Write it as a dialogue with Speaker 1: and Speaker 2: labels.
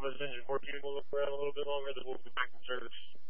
Speaker 1: Columbus Engine 14 will look around a little bit longer, then we'll be back in service.